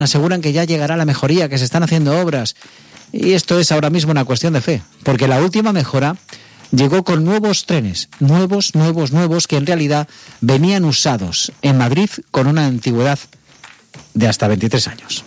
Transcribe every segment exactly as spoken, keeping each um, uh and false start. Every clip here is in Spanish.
aseguran que ya llegará la mejoría, que se están haciendo obras. Y esto es ahora mismo una cuestión de fe, porque la última mejora llegó con nuevos trenes, nuevos, nuevos, nuevos, que en realidad venían usados en Madrid con una antigüedad de hasta veintitrés años.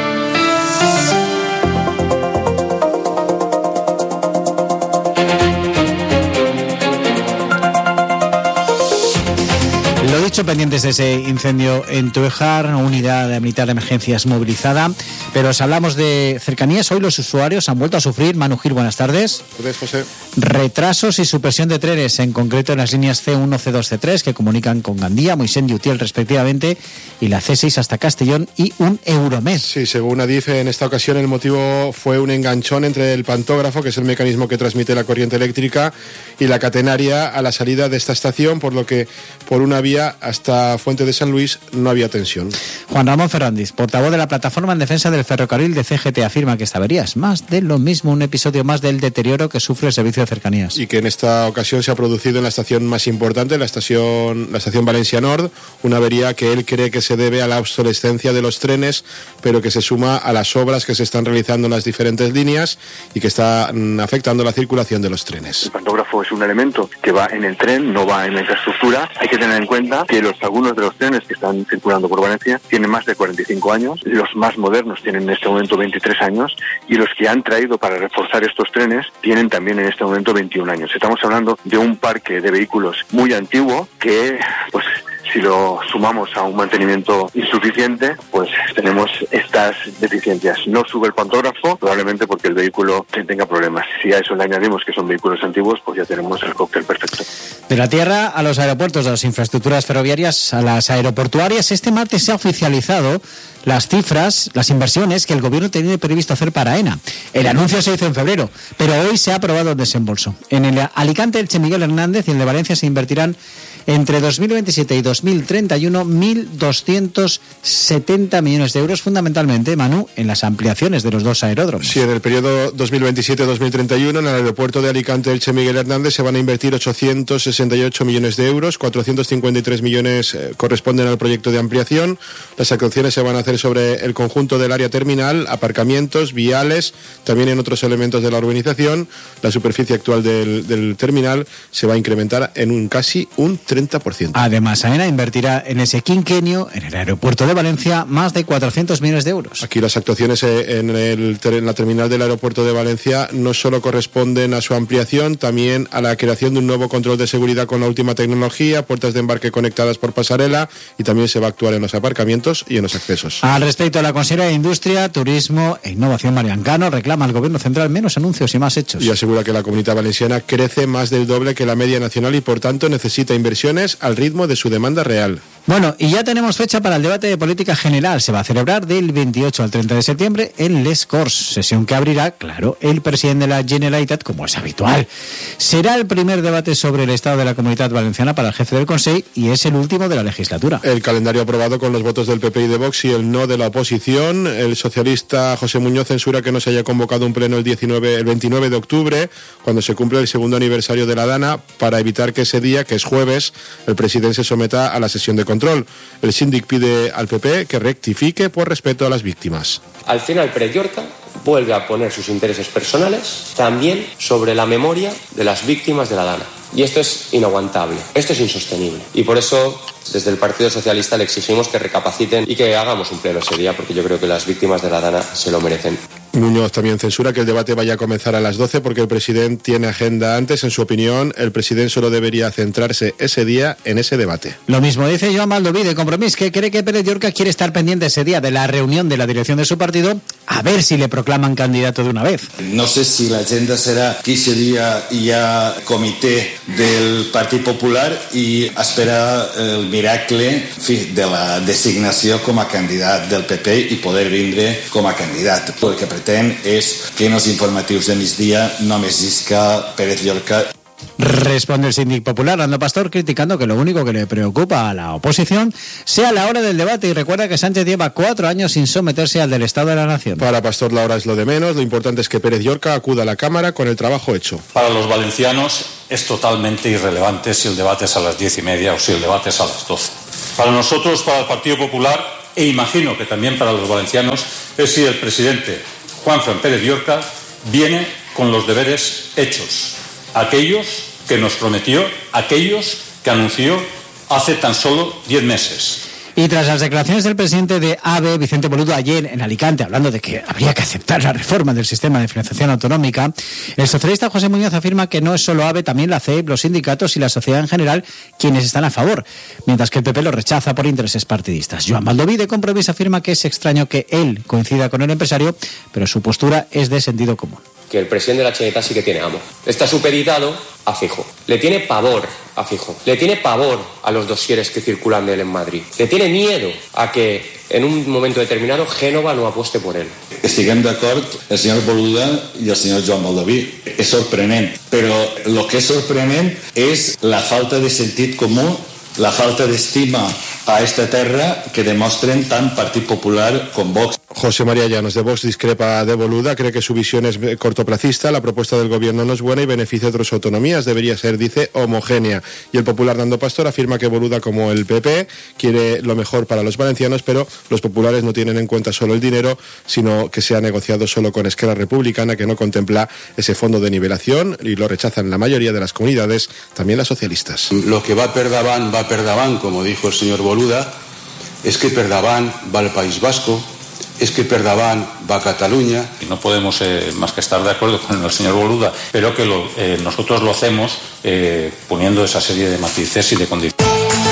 Lo dicho, pendientes de ese incendio en Tújar, unidad militar de emergencias movilizada. Pero os hablamos de cercanías. Hoy los usuarios han vuelto a sufrir. Manu Gil, buenas tardes. Buenas, José. Retrasos y supresión de trenes, en concreto en las líneas ce uno, ce dos, ce tres, que comunican con Gandía, Moixent y Utiel respectivamente, y la ce seis hasta Castellón, y un Euromed. Sí, según Adif, en esta ocasión el motivo fue un enganchón entre el pantógrafo, que es el mecanismo que transmite la corriente eléctrica, y la catenaria a la salida de esta estación, por lo que por una vía hasta Fuente de San Luis no había tensión. Juan Ramón Fernández, portavoz de la Plataforma en Defensa del Ferrocarril de ce ge te, afirma que esta avería es más de lo mismo, un episodio más del deterioro que sufre el servicio de cercanías. Y que en esta ocasión se ha producido en la estación más importante, la estación, la estación Valencia Nord, una avería que él cree que se debe a la obsolescencia de los trenes, pero que se suma a las obras que se están realizando en las diferentes líneas y que están afectando la circulación de los trenes. El pantógrafo es un elemento que va en el tren, no va en la infraestructura. Hay que tener en cuenta que los, algunos de los trenes que están circulando por Valencia tienen más de cuarenta y cinco años, los más modernos tienen en este momento veintitrés años, y los que han traído para reforzar estos trenes tienen también en este momento veintiún años. Estamos hablando de un parque de vehículos muy antiguo que, pues, si lo sumamos a un mantenimiento insuficiente, pues tenemos estas deficiencias. No sube el pantógrafo, probablemente porque el vehículo tenga problemas. Si a eso le añadimos que son vehículos antiguos, pues ya tenemos el cóctel perfecto. De la tierra a los aeropuertos, de las infraestructuras ferroviarias a las aeroportuarias, este martes se ha oficializado las cifras, las inversiones que el gobierno tenía previsto hacer para AENA. El anuncio se hizo en febrero, pero hoy se ha aprobado el desembolso. En el Alicante, Elche, Miguel Hernández, y el de Valencia se invertirán entre dos mil veintisiete y dos mil treinta y uno mil doscientos setenta millones de euros, fundamentalmente, Manu, en las ampliaciones de los dos aeródromos. Sí, en el periodo dos mil veintisiete a dos mil treinta y uno en el aeropuerto de Alicante, Elche, Miguel Hernández se van a invertir ochocientos sesenta y ocho millones de euros, cuatrocientos cincuenta y tres millones eh, corresponden al proyecto de ampliación. Las actuaciones se van a hacer sobre el conjunto del área terminal, aparcamientos, viales, también en otros elementos de la urbanización. La superficie actual del, del terminal se va a incrementar en un casi un treinta por ciento. Además, AENA invertirá en ese quinquenio, en el aeropuerto de Valencia, más de cuatrocientos millones de euros. Aquí las actuaciones en, el, en la terminal del aeropuerto de Valencia no solo corresponden a su ampliación, también a la creación de un nuevo control de seguridad con la última tecnología, puertas de embarque conectadas por pasarela, y también se va a actuar en los aparcamientos y en los accesos. Al respecto, la consejera de Industria, Turismo e Innovación, Marian Cano, reclama al Gobierno Central menos anuncios y más hechos. Y asegura que la Comunidad Valenciana crece más del doble que la media nacional y por tanto necesita inversiones al ritmo de su demanda real. Bueno, y ya tenemos fecha para el debate de política general. Se va a celebrar del veintiocho al treinta de septiembre en Les Corts, sesión que abrirá, claro, el presidente de la Generalitat, como es habitual. Será el primer debate sobre el estado de la Comunidad Valenciana para el jefe del Consell y es el último de la legislatura. El calendario aprobado con los votos del P P y de Vox y el no de la oposición. El socialista José Muñoz censura que no se haya convocado un pleno el, diecinueve, el veintinueve de octubre, cuando se cumple el segundo aniversario de la Dana, para evitar que ese día, que es jueves, el presidente se someta a la sesión de control. El síndic pide al P P que rectifique por respeto a las víctimas. Al final, Pérez Llorca vuelve a poner sus intereses personales también sobre la memoria de las víctimas de la Dana. Y esto es inaguantable, esto es insostenible. Y por eso, desde el Partido Socialista le exigimos que recapaciten y que hagamos un pleno ese día, porque yo creo que las víctimas de la Dana se lo merecen. Muñoz también censura que el debate vaya a comenzar a las doce porque el presidente tiene agenda antes. En su opinión, el presidente solo debería centrarse ese día en ese debate. Lo mismo dice Joan Baldoví de Compromís, que cree que Pérez Llorca quiere estar pendiente ese día de la reunión de la dirección de su partido, a ver si le proclaman candidato de una vez. No sé si la agenda será que ese día hi ha comitè del Partit Popular i espera el miracle de la designació com a candidat del P P i poder vindre com a candidat. El que pretén és que en els informatius de migdia només isca Pérez Llorca. Responde el síndic popular, Ando Pastor, criticando que lo único que le preocupa a la oposición sea la hora del debate, y recuerda que Sánchez lleva cuatro años sin someterse al del Estado de la Nación. Para Pastor la hora es lo de menos, lo importante es que Pérez Llorca acuda a la Cámara con el trabajo hecho. Para los valencianos es totalmente irrelevante si el debate es a las diez y media o si el debate es a las doce. Para nosotros, para el Partido Popular, e imagino que también para los valencianos, es si el presidente Juanfran Pérez Llorca viene con los deberes hechos, aquellos que nos prometió, aquellos que anunció hace tan solo diez meses. Y tras las declaraciones del presidente de AVE, Vicente Boluda, ayer en Alicante, hablando de que habría que aceptar la reforma del sistema de financiación autonómica, el socialista José Muñoz afirma que no es solo AVE, también la C E P, los sindicatos y la sociedad en general quienes están a favor, mientras que el P P lo rechaza por intereses partidistas. Joan Baldoví, de Compromís, afirma que es extraño que él coincida con el empresario, pero su postura es de sentido común. Que el presidente de la Generalitat sí que tiene amo. Está supeditado a Feijóo. Le tiene pavor a Feijóo. Le tiene pavor a los dosieres que circulan de él en Madrid. Le tiene miedo a que en un momento determinado Génova no apueste por él. Estiguem d'acord el senyor Boluda i el senyor Joan Baldoví. És sorprenent, però el que és sorprenent és la falta de sentit comú, la falta d'estima a esta terra que demostren tant Partit Popular com Vox. José María Llanos, de Vox, discrepa de Boluda, cree que su visión es cortoplacista, la propuesta del gobierno no es buena y beneficia a otras autonomías, debería ser, dice, homogénea. Y el popular Nando Pastor afirma que Boluda, como el P P, quiere lo mejor para los valencianos, pero los populares no tienen en cuenta solo el dinero, sino que se ha negociado solo con Esquerra Republicana, que no contempla ese fondo de nivelación, y lo rechazan la mayoría de las comunidades, también las socialistas. Lo que va per davant, va per davant, como dijo el señor Boluda, es que per davant va el País Vasco, es que per davant va Cataluña. Y no podemos eh, más que estar de acuerdo con el señor Boluda, pero que lo, eh, nosotros lo hacemos eh, poniendo esa serie de matices y de condiciones.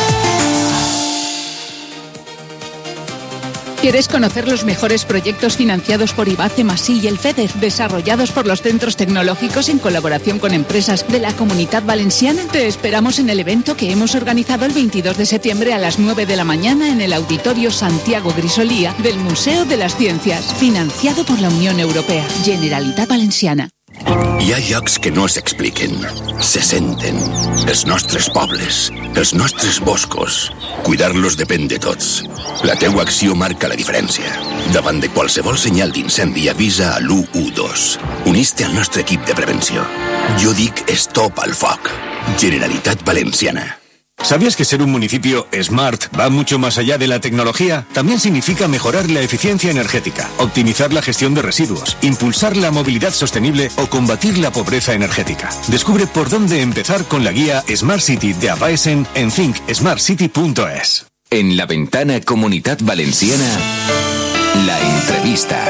¿Quieres conocer los mejores proyectos financiados por IBACE, Masí y el FEDER, desarrollados por los centros tecnológicos en colaboración con empresas de la Comunitat Valenciana? Te esperamos en el evento que hemos organizado el veintidós de septiembre a las nueve de la mañana en el Auditorio Santiago Grisolía del Museo de las Ciencias, financiado por la Unión Europea, Generalitat Valenciana. Hi ha llocs que no s'expliquen, se senten. Els nostres pobles, els nostres boscos. Cuidar-los depèn de tots. La teua acció marca la diferència. Davant de qualsevol senyal d'incendi, avisa a l'u u dos. Unís-te al nostre equip de prevenció. Jo dic stop al foc. Generalitat Valenciana. ¿Sabías que ser un municipio smart va mucho más allá de la tecnología? También significa mejorar la eficiencia energética, optimizar la gestión de residuos, impulsar la movilidad sostenible o combatir la pobreza energética. Descubre por dónde empezar con la guía Smart City de Apaesen en think smart city punto es. En la ventana Comunitat Valenciana, la entrevista.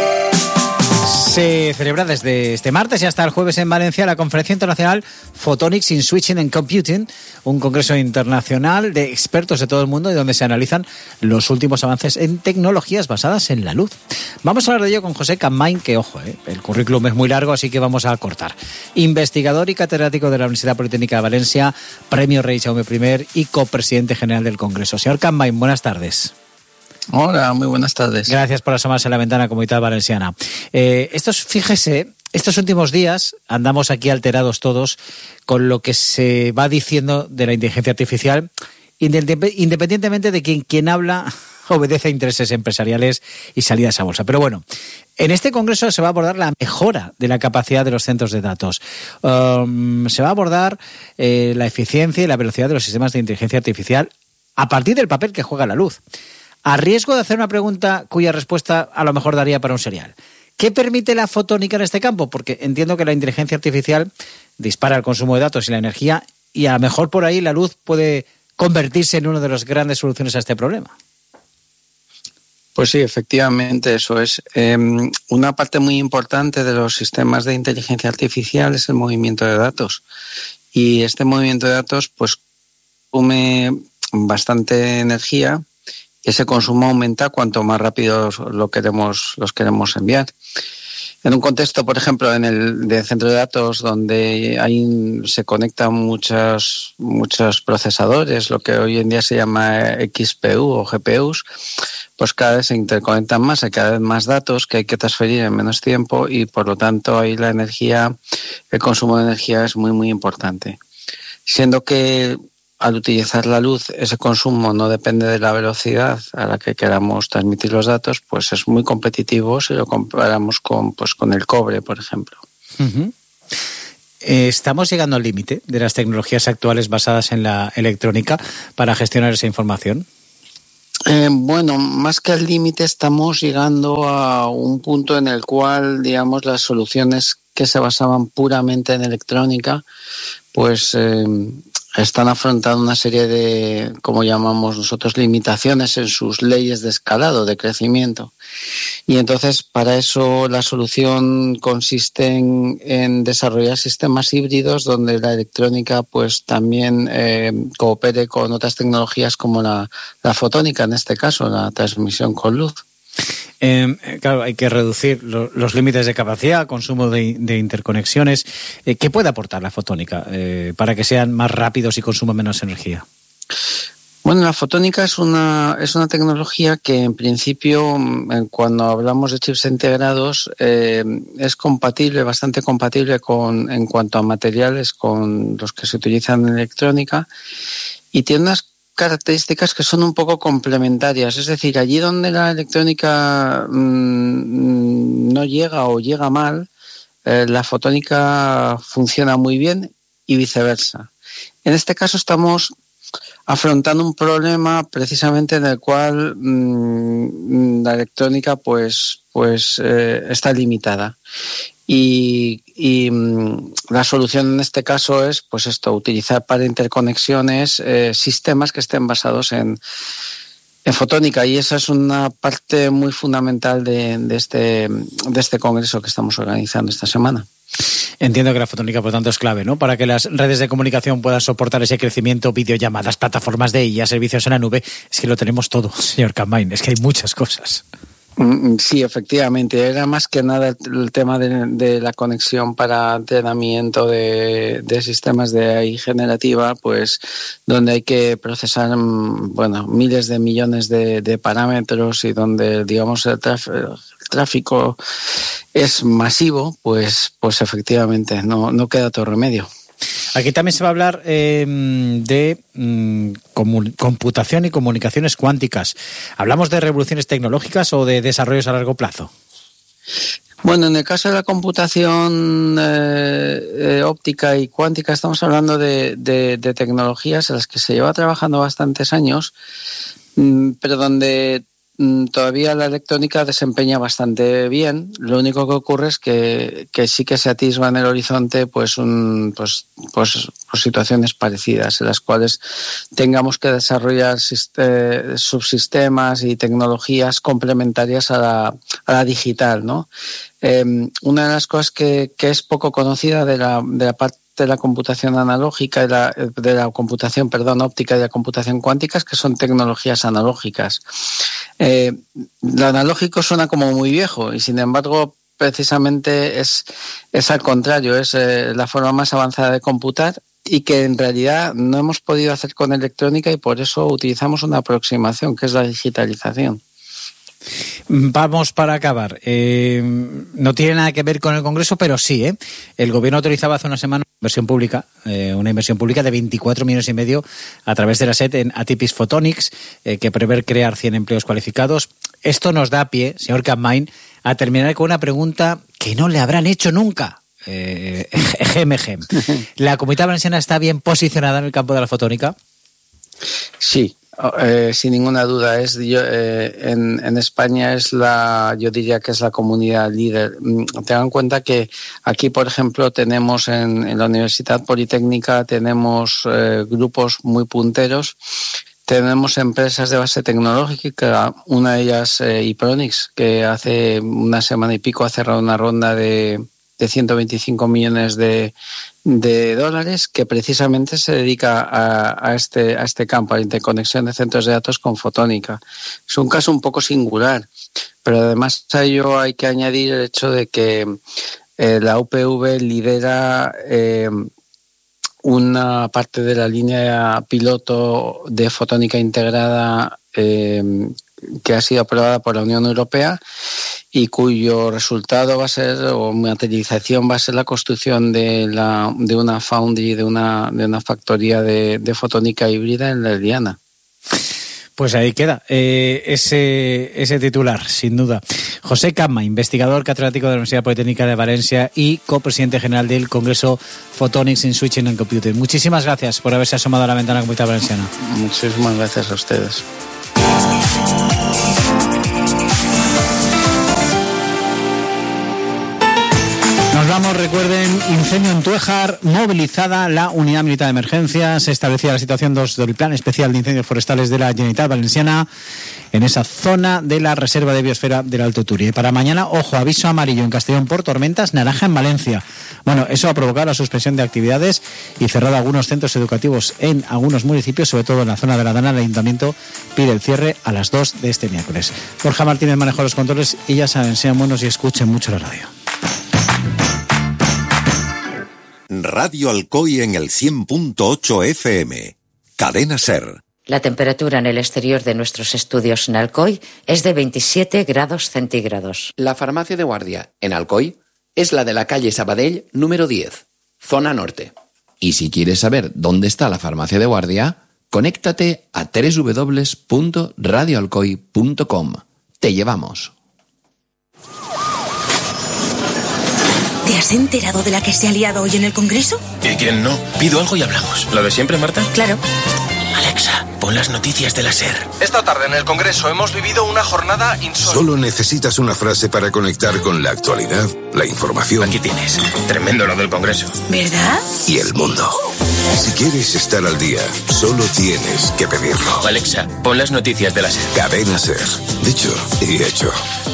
Se celebra desde este martes y hasta el jueves en Valencia la Conferencia Internacional Photonics in Switching and Computing, un congreso internacional de expertos de todo el mundo y donde se analizan los últimos avances en tecnologías basadas en la luz. Vamos a hablar de ello con José Capmany, que ojo, eh, el currículum es muy largo, así que vamos a cortar. Investigador y catedrático de la Universidad Politécnica de Valencia, Premio Rey Jaume I y copresidente general del Congreso. Señor Capmany, buenas tardes. Hola, muy buenas tardes. Gracias por asomarse a la ventana Comunitat Valenciana. Eh, estos, fíjese, estos últimos días andamos aquí alterados todos con lo que se va diciendo de la inteligencia artificial, independientemente de quien, quien habla obedece a intereses empresariales y salidas a bolsa. Pero bueno, en este congreso se va a abordar la mejora de la capacidad de los centros de datos. Um, se va a abordar eh, la eficiencia y la velocidad de los sistemas de inteligencia artificial a partir del papel que juega la luz. A riesgo de hacer una pregunta cuya respuesta a lo mejor daría para un serial. ¿Qué permite la fotónica en este campo? Porque entiendo que la inteligencia artificial dispara el consumo de datos y la energía y a lo mejor por ahí la luz puede convertirse en una de las grandes soluciones a este problema. Pues sí, efectivamente, eso es. Eh, una parte muy importante de los sistemas de inteligencia artificial es el movimiento de datos. Y este movimiento de datos pues consume bastante energía. Ese consumo aumenta cuanto más rápido lo queremos, los queremos enviar. En un contexto, por ejemplo, en el de centro de datos donde hay, se conectan muchos, muchos procesadores, lo que hoy en día se llama X P U o G P Us, pues cada vez se interconectan más, hay cada vez más datos que hay que transferir en menos tiempo y por lo tanto ahí la energía, el consumo de energía es muy, muy importante. Siendo que al utilizar la luz, ese consumo no depende de la velocidad a la que queramos transmitir los datos, pues es muy competitivo si lo comparamos con, pues, con el cobre, por ejemplo. Uh-huh. ¿Estamos llegando al límite de las tecnologías actuales basadas en la electrónica para gestionar esa información? Eh, bueno, más que al límite estamos llegando a un punto en el cual, digamos, las soluciones que se basaban puramente en electrónica, pues eh, están afrontando una serie de, como llamamos nosotros, limitaciones en sus leyes de escalado, de crecimiento. Y entonces, para eso, la solución consiste en, en desarrollar sistemas híbridos donde la electrónica pues también eh, coopere con otras tecnologías como la, la fotónica, en este caso, la transmisión con luz. Eh, claro, hay que reducir lo, los límites de capacidad, consumo de, de interconexiones. Eh, ¿Qué puede aportar la fotónica eh, para que sean más rápidos y consuman menos energía? Bueno, la fotónica es una es una tecnología que en principio, cuando hablamos de chips integrados, eh, es compatible, bastante compatible con en cuanto a materiales con los que se utilizan en electrónica, y tiene unas características que son un poco complementarias. Es decir, allí donde la electrónica mmm, no llega o llega mal, eh, la fotónica funciona muy bien y viceversa. En este caso estamos afrontando un problema precisamente en el cual mmm, la electrónica pues, pues eh, está limitada. Y, y mmm, la solución en este caso es pues esto, utilizar para interconexiones eh, sistemas que estén basados en, en fotónica, y esa es una parte muy fundamental de, de, este, de este congreso que estamos organizando esta semana. Entiendo que la fotónica, por tanto, es clave, ¿no? Para que las redes de comunicación puedan soportar ese crecimiento, videollamadas, plataformas de I A, servicios en la nube. Es que lo tenemos todo, señor Capmany, es que hay muchas cosas. Sí, efectivamente. Era más que nada el tema de, de la conexión para entrenamiento de, de sistemas de A I generativa, pues donde hay que procesar, bueno, miles de millones de, de parámetros, y donde, digamos, el, traf, el tráfico es masivo, pues, pues efectivamente no, no queda otro remedio. Aquí también se va a hablar eh, de mm, computación y comunicaciones cuánticas. ¿Hablamos de revoluciones tecnológicas o de desarrollos a largo plazo? Bueno, en el caso de la computación eh, eh, óptica y cuántica estamos hablando de, de, de tecnologías en las que se lleva trabajando bastantes años, mmm, pero donde todavía la electrónica desempeña bastante bien. Lo único que ocurre es que, que sí que se atisba en el horizonte pues, un, pues, pues, pues situaciones parecidas en las cuales tengamos que desarrollar eh, subsistemas y tecnologías complementarias a la, a la digital, ¿no? Eh, una de las cosas que, que es poco conocida de la, de la parte de la computación analógica y la, de la computación, perdón, óptica y la computación cuántica, es que son tecnologías analógicas. Eh, lo analógico suena como muy viejo, y sin embargo precisamente es, es al contrario, es eh, la forma más avanzada de computar, y que en realidad no hemos podido hacer con electrónica, y por eso utilizamos una aproximación que es la digitalización. Vamos para acabar. Eh, no tiene nada que ver con el Congreso, pero sí, ¿eh? El Gobierno autorizaba hace una semana una inversión pública, eh, una inversión pública de veinticuatro millones y medio a través de la S E T en Atipis Photonics, eh, que prevé crear cien empleos cualificados. Esto nos da pie, señor Capmany, a terminar con una pregunta que no le habrán hecho nunca. Eh, gem, gem. ¿La Comunidad Valenciana está bien posicionada en el campo de la fotónica? Sí. Eh, sin ninguna duda, es yo, eh, en, en España es la, yo diría que es la comunidad líder. Tengan en cuenta que aquí, por ejemplo, tenemos en, en la Universidad Politécnica tenemos eh, grupos muy punteros. Tenemos empresas de base tecnológica, una de ellas eh, Ipronics, que hace una semana y pico ha cerrado una ronda de, de ciento veinticinco millones de de dólares, que precisamente se dedica a, a, este, a este campo, a la interconexión de centros de datos con fotónica. Es un caso un poco singular, pero además a ello hay que añadir el hecho de que eh, la U P V lidera eh, una parte de la línea piloto de fotónica integrada eh, que ha sido aprobada por la Unión Europea, y cuyo resultado va a ser, o materialización va a ser la construcción de, la, de una foundry, de una, de una factoría de, de fotónica híbrida en la Eliana. Pues ahí queda eh, ese, ese titular, sin duda. José Capmany, investigador catedrático de la Universidad Politécnica de Valencia y copresidente general del Congreso Photonics in Switching and Computing. Muchísimas gracias por haberse asomado a la ventana de la Comunidad Valenciana. Muchísimas gracias a ustedes. recordamos, recuerden, incendio en Tuéjar, movilizada la unidad militar de emergencias, se establecía la situación dos del Plan Especial de Incendios Forestales de la Generalitat Valenciana en esa zona de la Reserva de Biosfera del Alto Turia. Y para mañana, ojo, aviso amarillo en Castellón por tormentas, naranja en Valencia. Bueno, eso ha provocado la suspensión de actividades y cerrado algunos centros educativos en algunos municipios, sobre todo en la zona de la Dana. El Ayuntamiento pide el cierre a las dos de este miércoles. Borja Martínez manejó los controles y ya saben, sean buenos y escuchen mucho la radio. Radio Alcoy en el cien punto ocho F M. Cadena SER. La temperatura en el exterior de nuestros estudios en Alcoy es de veintisiete grados centígrados. La farmacia de guardia en Alcoy es la de la calle Sabadell número diez, zona norte. Y si quieres saber dónde está la farmacia de guardia, conéctate a doble u doble u doble u punto radio alcoy punto com. Te llevamos. ¿Te has enterado de la que se ha liado hoy en el Congreso? ¿Y quién no? Pido algo y hablamos. ¿Lo de siempre, Marta? Claro. Alexa, pon las noticias de la SER. Esta tarde en el Congreso hemos vivido una jornada insólita. Solo necesitas una frase para conectar con la actualidad, la información. Aquí tienes. Tremendo lo del Congreso. ¿Verdad? Y el mundo. Si quieres estar al día, solo tienes que pedirlo. Alexa, pon las noticias de la SER. Cadena SER. Dicho y hecho.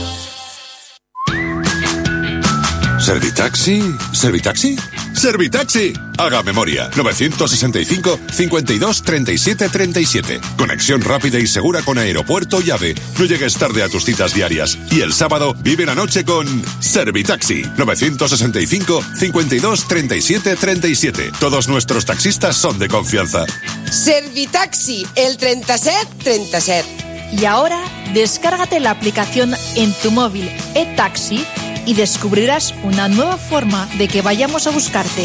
¿Servitaxi? ¿Servitaxi? ¡Servitaxi! Haga memoria. novecientos sesenta y cinco, cincuenta y dos, treinta y siete, treinta y siete. Conexión rápida y segura con aeropuerto y AVE. No llegues tarde a tus citas diarias. Y el sábado vive la noche con Servitaxi. novecientos sesenta y cinco, cincuenta y dos, treinta y siete, treinta y siete. Todos nuestros taxistas son de confianza. Servitaxi, el treinta y siete, treinta y siete. Y ahora, descárgate la aplicación en tu móvil eTaxi y descubrirás una nueva forma de que vayamos a buscarte.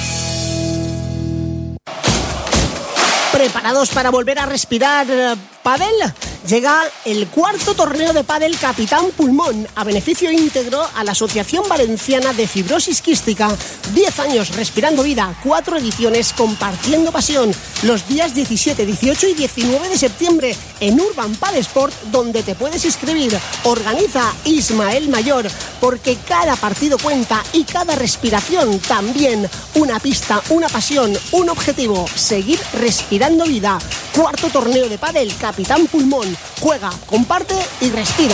¿Preparados para volver a respirar pádel? Llega el cuarto torneo de pádel Capitán Pulmón, a beneficio íntegro a la Asociación Valenciana de Fibrosis Quística. Diez años respirando vida, cuatro ediciones compartiendo pasión. Los días diecisiete, dieciocho y diecinueve de septiembre en Urban Padel Sport, donde te puedes inscribir. Organiza Ismael Mayor, porque cada partido cuenta y cada respiración también. Una pista, una pasión, un objetivo: seguir respirando vida. Cuarto torneo de pádel Capitán Pulmón. Juega, comparte y respira.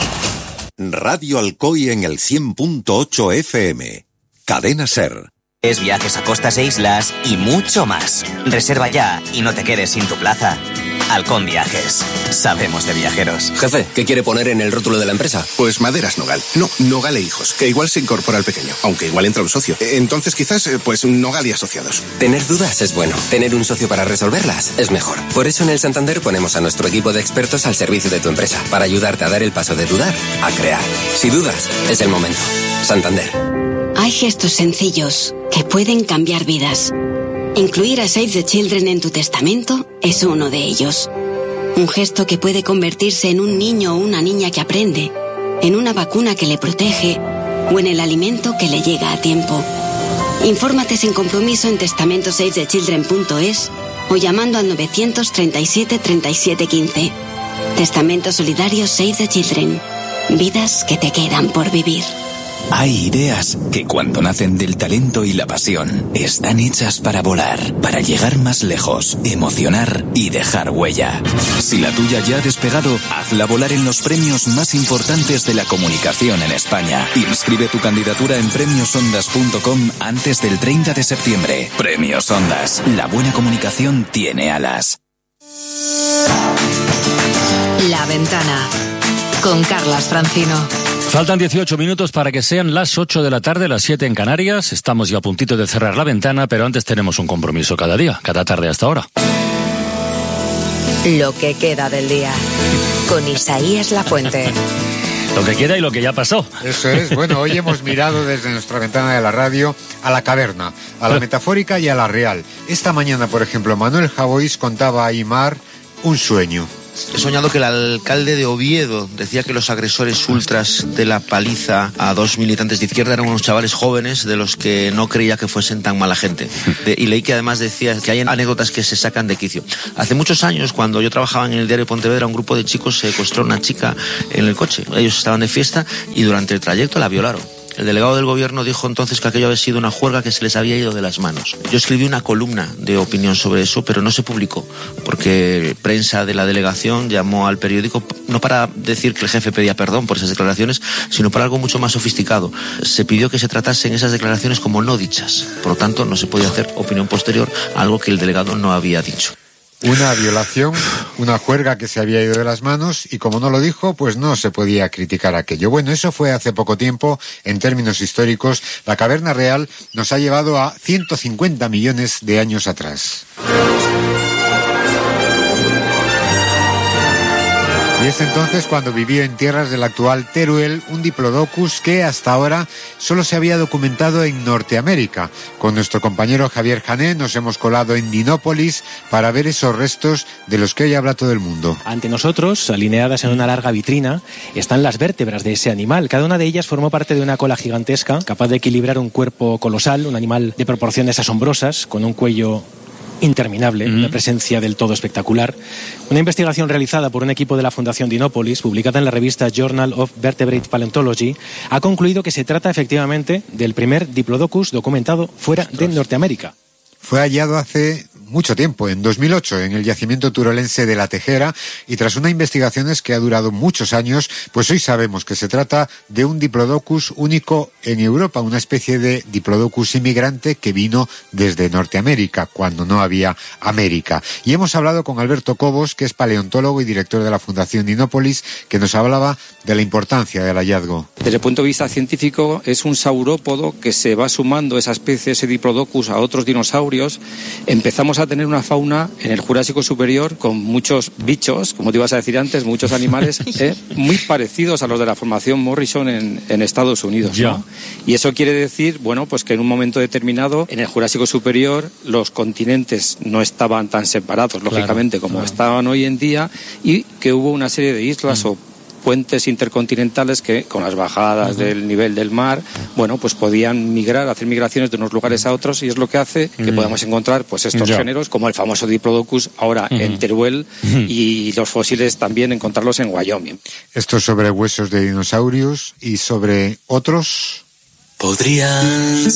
Radio Alcoy en el cien punto ocho F M. Cadena SER. Es viajes a costas e islas y mucho más. Reserva ya y no te quedes sin tu plaza. Halcón Viajes. Sabemos de viajeros. Jefe, ¿qué quiere poner en el rótulo de la empresa? Pues Maderas Nogal. No, Nogal e Hijos, que igual se incorpora al pequeño, aunque igual entra un socio. Entonces quizás, pues Nogal y Asociados. Tener dudas es bueno. Tener un socio para resolverlas es mejor. Por eso en el Santander ponemos a nuestro equipo de expertos al servicio de tu empresa, para ayudarte a dar el paso de dudar a crear. Si dudas, es el momento. Santander. Hay gestos sencillos que pueden cambiar vidas. Incluir a Save the Children en tu testamento es uno de ellos. Un gesto que puede convertirse en un niño o una niña que aprende, en una vacuna que le protege o en el alimento que le llega a tiempo. Infórmate sin compromiso en testamento save the children punto es o llamando al novecientos treinta y siete, treinta y siete, quince. Testamento solidario Save the Children. Vidas que te quedan por vivir. Hay ideas que cuando nacen del talento y la pasión están hechas para volar, para llegar más lejos, emocionar y dejar huella. Si la tuya ya ha despegado, hazla volar en los premios más importantes de la comunicación en España. Inscribe tu candidatura en premios ondas punto com antes del treinta de septiembre. Premios Ondas. La buena comunicación tiene alas. La Ventana con Carlas Francino. Faltan dieciocho minutos para que sean las ocho de la tarde, las siete en Canarias. Estamos ya a puntito de cerrar La Ventana, pero antes tenemos un compromiso cada día, cada tarde hasta ahora. Lo que queda del día, con Isaías Lafuente. Lo que queda y lo que ya pasó. Eso es. Bueno, hoy hemos mirado desde nuestra ventana de la radio a la caverna, a la metafórica y a la real. Esta mañana, por ejemplo, Manuel Javois contaba a Aimar un sueño. He soñado que el alcalde de Oviedo decía que los agresores ultras de la paliza a dos militantes de izquierda eran unos chavales jóvenes de los que no creía que fuesen tan mala gente. De, y leí que además decía que hay anécdotas que se sacan de quicio. Hace muchos años, cuando yo trabajaba en el diario Pontevedra, un grupo de chicos secuestró a una chica en el coche. Ellos estaban de fiesta y durante el trayecto la violaron. El delegado del gobierno dijo entonces que aquello había sido una juerga que se les había ido de las manos. Yo escribí una columna de opinión sobre eso, pero no se publicó, porque prensa de la delegación llamó al periódico no para decir que el jefe pedía perdón por esas declaraciones, sino para algo mucho más sofisticado. Se pidió que se tratasen esas declaraciones como no dichas. Por lo tanto, no se podía hacer opinión posterior a algo que el delegado no había dicho. Una violación, una juerga que se había ido de las manos y como no lo dijo, pues no se podía criticar aquello. Bueno, eso fue hace poco tiempo. En términos históricos, la Caverna Real nos ha llevado a ciento cincuenta millones de años atrás. Y es entonces cuando vivió en tierras del actual Teruel un Diplodocus que hasta ahora solo se había documentado en Norteamérica. Con nuestro compañero Javier Jané nos hemos colado en Dinópolis para ver esos restos de los que hoy habla todo el mundo. Ante nosotros, alineadas en una larga vitrina, están las vértebras de ese animal. Cada una de ellas formó parte de una cola gigantesca, capaz de equilibrar un cuerpo colosal, un animal de proporciones asombrosas, con un cuello interminable, mm. una presencia del todo espectacular. Una investigación realizada por un equipo de la Fundación Dinópolis, publicada en la revista Journal of Vertebrate Paleontology, ha concluido que se trata efectivamente del primer Diplodocus documentado fuera Ostras. de Norteamérica. Fue hallado hace mucho tiempo, en dos mil ocho, en el yacimiento turolense de La Tejera, y tras una investigación que ha durado muchos años, pues hoy sabemos que se trata de un Diplodocus único en Europa, una especie de Diplodocus inmigrante que vino desde Norteamérica, cuando no había América. Y hemos hablado con Alberto Cobos, que es paleontólogo y director de la Fundación Dinópolis, que nos hablaba de la importancia del hallazgo. Desde el punto de vista científico, es un saurópodo que se va sumando esa especie, ese Diplodocus, a otros dinosaurios. Empezamos a tener una fauna en el Jurásico Superior con muchos bichos, como te ibas a decir antes, muchos animales eh, muy parecidos a los de la formación Morrison en, en Estados Unidos, ¿no? Y eso quiere decir, bueno, pues que en un momento determinado en el Jurásico Superior los continentes no estaban tan separados, lógicamente, claro, como claro. estaban hoy en día, y que hubo una serie de islas mm. o puentes intercontinentales que, con las bajadas uh-huh. del nivel del mar, bueno, pues podían migrar, hacer migraciones de unos lugares a otros, y es lo que hace que uh-huh. podamos encontrar pues estos yeah. géneros, como el famoso Diplodocus, ahora uh-huh. en Teruel, uh-huh. y los fósiles también encontrarlos en Wyoming. Esto sobre huesos de dinosaurios, y sobre otros... Podrían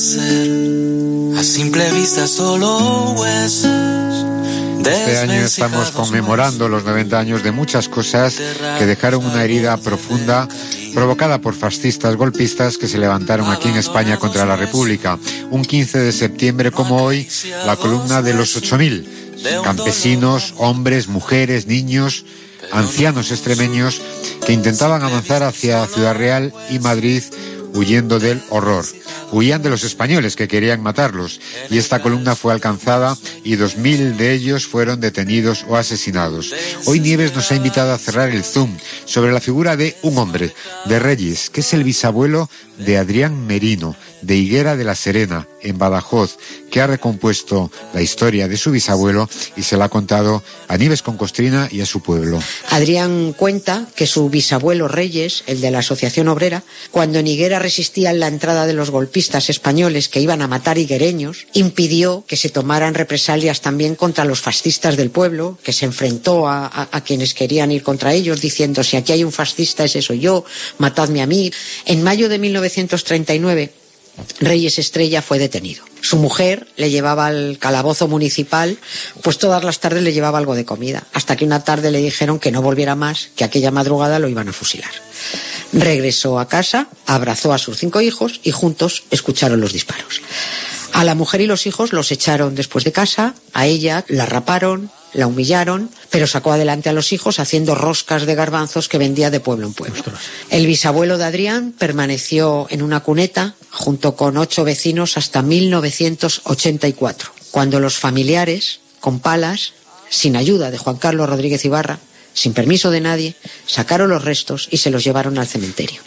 ser a simple vista solo huesos. Este año estamos conmemorando los noventa años de muchas cosas que dejaron una herida profunda provocada por fascistas golpistas que se levantaron aquí en España contra la República. Un quince de septiembre como hoy, la columna de los ocho mil, campesinos, hombres, mujeres, niños, ancianos extremeños que intentaban avanzar hacia Ciudad Real y Madrid huyendo del horror. Huían de los españoles que querían matarlos, y esta columna fue alcanzada y dos mil de ellos fueron detenidos o asesinados. Hoy Nieves nos ha invitado a cerrar el zoom sobre la figura de un hombre, de Reyes, que es el bisabuelo de Adrián Merino, de Higuera de la Serena, en Badajoz, que ha recompuesto la historia de su bisabuelo y se la ha contado a Nieves con Costrina y a su pueblo. Adrián cuenta que su bisabuelo Reyes, el de la Asociación Obrera, cuando en Higuera resistían la entrada de los golpistas españoles que iban a matar higuereños, impidió que se tomaran represalias también contra los fascistas del pueblo, que se enfrentó a, a, a quienes querían ir contra ellos, diciendo: si aquí hay un fascista ese soy yo, matadme a mí. En mayo de mil novecientos treinta y nueve, Reyes Estrella fue detenido. Su mujer le llevaba al calabozo municipal, pues todas las tardes le llevaba algo de comida, hasta que una tarde le dijeron que no volviera más, que aquella madrugada lo iban a fusilar. Regresó a casa, abrazó a sus cinco hijos y juntos escucharon los disparos. A la mujer y los hijos los echaron después de casa, a ella la raparon, la humillaron, pero sacó adelante a los hijos haciendo roscas de garbanzos que vendía de pueblo en pueblo. El bisabuelo de Adrián permaneció en una cuneta junto con ocho vecinos hasta mil novecientos ochenta y cuatro, cuando los familiares, con palas, sin ayuda de Juan Carlos Rodríguez Ibarra, sin permiso de nadie, sacaron los restos y se los llevaron al cementerio.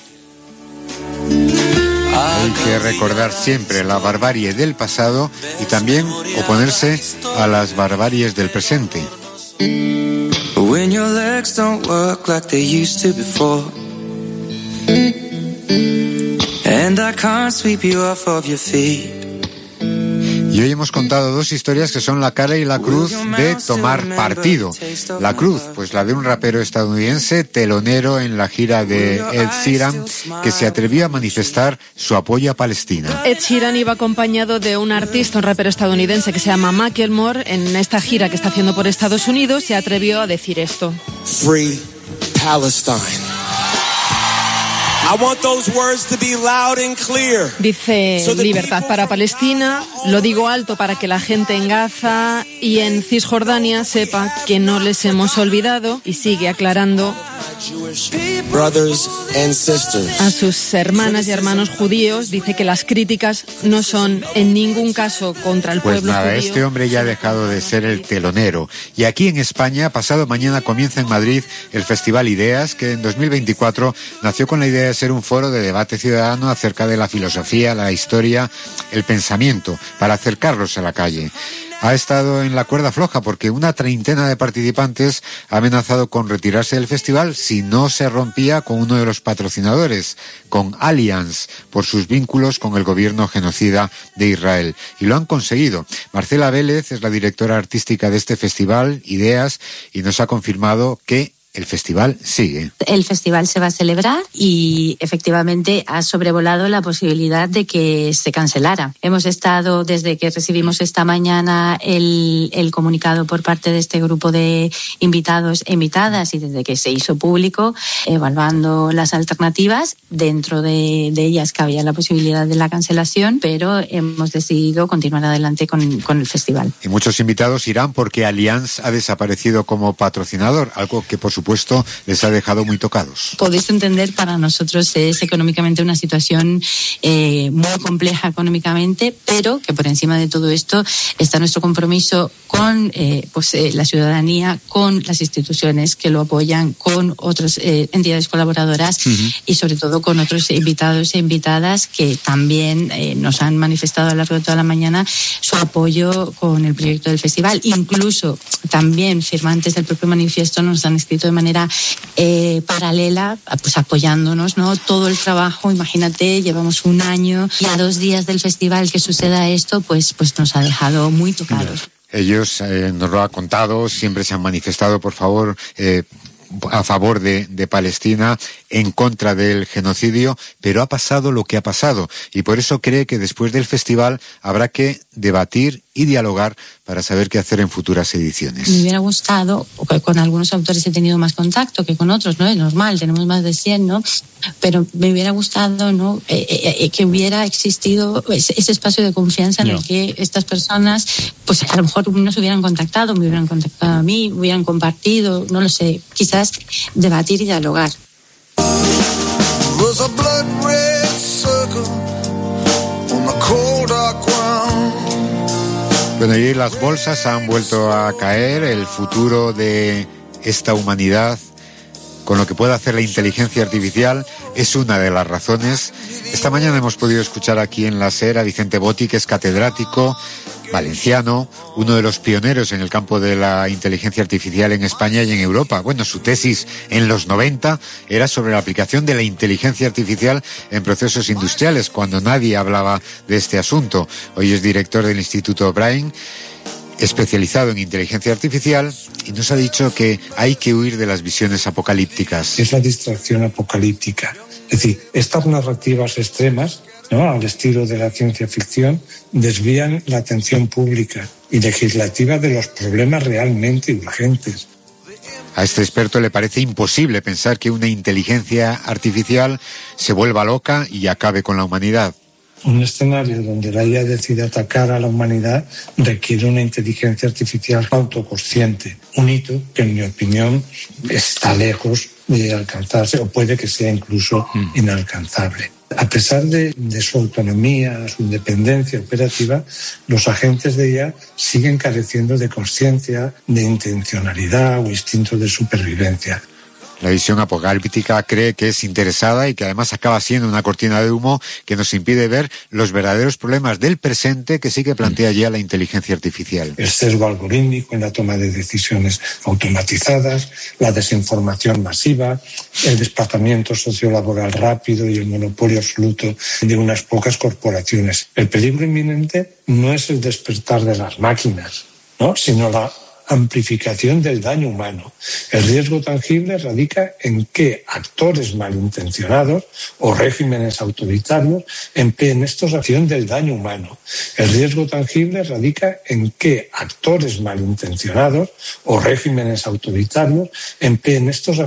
Hay que recordar siempre la barbarie del pasado y también oponerse a las barbaries del presente. When your legs don't work like they used to before, and I can't sweep you off of your feet. Y hoy hemos contado dos historias que son la cara y la cruz de tomar partido. La cruz, pues la de un rapero estadounidense, telonero en la gira de Ed Sheeran, que se atrevió a manifestar su apoyo a Palestina. Ed Sheeran iba acompañado de un artista, un rapero estadounidense que se llama Macklemore. En esta gira que está haciendo por Estados Unidos se atrevió a decir esto. Free Palestine. I want those words to be loud and clear. Dice libertad para Palestina, lo digo alto para que la gente en Gaza y en Cisjordania sepa que no les hemos olvidado, y sigue aclarando Brothers and sisters. A sus hermanas y hermanos judíos. Dice que las críticas no son en ningún caso contra el pues pueblo nada, judío. Este hombre ya ha dejado de ser el telonero. Y aquí en España, pasado mañana comienza en Madrid el Festival Ideas, que en dos mil veinticuatro nació con la idea de ser un foro de debate ciudadano acerca de la filosofía, la historia, el pensamiento, para acercarlos a la calle. Ha estado en la cuerda floja porque una treintena de participantes ha amenazado con retirarse del festival si no se rompía con uno de los patrocinadores, con Allianz, por sus vínculos con el gobierno genocida de Israel. Y lo han conseguido. Marcela Vélez es la directora artística de este festival, Ideas, y nos ha confirmado que el festival sigue. El festival se va a celebrar y efectivamente ha sobrevolado la posibilidad de que se cancelara. Hemos estado, desde que recibimos esta mañana el, el comunicado por parte de este grupo de invitados e invitadas y desde que se hizo público, evaluando las alternativas. Dentro de, de ellas cabía la posibilidad de la cancelación, pero hemos decidido continuar adelante con, con el festival. Y muchos invitados irán porque Allianz ha desaparecido como patrocinador, algo que por supuesto supuesto les ha dejado muy tocados. Podéis entender, para nosotros es económicamente una situación eh, muy compleja económicamente, pero que por encima de todo esto está nuestro compromiso con eh, pues, eh, la ciudadanía, con las instituciones que lo apoyan, con otras eh, entidades colaboradoras uh-huh. y sobre todo con otros invitados e invitadas que también eh, nos han manifestado a lo largo de toda la mañana su apoyo con el proyecto del festival. Incluso también firmantes del propio manifiesto nos han escrito de manera eh, paralela, pues apoyándonos, ¿no? Todo el trabajo, imagínate, llevamos un año y a dos días del festival que suceda esto, pues, pues nos ha dejado muy tocados. Ellos eh, nos lo han contado, siempre se han manifestado, por favor, eh, a favor de, de Palestina, en contra del genocidio, pero ha pasado lo que ha pasado y por eso cree que después del festival habrá que debatir y dialogar para saber qué hacer en futuras ediciones. Me hubiera gustado, con algunos autores he tenido más contacto que con otros, ¿no? Es normal, tenemos más de cien, ¿no? Pero me hubiera gustado, ¿no? Eh, eh, que hubiera existido ese, ese espacio de confianza en no. el que estas personas, pues a lo mejor nos hubieran contactado, me hubieran contactado a mí, hubieran compartido, no lo sé, quizás debatir y dialogar. Bueno, y las bolsas han vuelto a caer. El futuro de esta humanidad, con lo que puede hacer la inteligencia artificial, es una de las razones. Esta mañana hemos podido escuchar aquí en la SER a Vicente Botti, que es catedrático valenciano, uno de los pioneros en el campo de la inteligencia artificial en España y en Europa. Bueno, su tesis en los noventa era sobre la aplicación de la inteligencia artificial en procesos industriales, cuando nadie hablaba de este asunto. Hoy es director del Instituto Brain, especializado en inteligencia artificial, y nos ha dicho que hay que huir de las visiones apocalípticas. Es la distracción apocalíptica. Es decir, estas narrativas extremas, ¿no?, al estilo de la ciencia ficción, desvían la atención pública y legislativa de los problemas realmente urgentes. A este experto le parece imposible pensar que una inteligencia artificial se vuelva loca y acabe con la humanidad. Un escenario donde la I A decide atacar a la humanidad requiere una inteligencia artificial autoconsciente, un hito que, en mi opinión, está lejos de alcanzarse o puede que sea incluso mm. inalcanzable. A pesar de, de su autonomía, su independencia operativa, los agentes de I A siguen careciendo de conciencia, de intencionalidad o instinto de supervivencia. La visión apocalíptica cree que es interesada y que además acaba siendo una cortina de humo que nos impide ver los verdaderos problemas del presente que sí que plantea ya la inteligencia artificial. El sesgo algorítmico en la toma de decisiones automatizadas, la desinformación masiva, el desplazamiento sociolaboral rápido y el monopolio absoluto de unas pocas corporaciones. El peligro inminente no es el despertar de las máquinas, ¿no?, sino la amplificación del daño humano. El riesgo tangible radica en que actores malintencionados o regímenes autoritarios empleen estos acción del daño humano. El riesgo tangible radica en que actores malintencionados o regímenes autoritarios empleen estos